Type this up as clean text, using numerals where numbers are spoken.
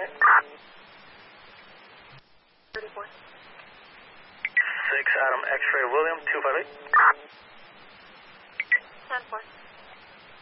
unit. 34. 6 Adam X-ray William 258. 10-4.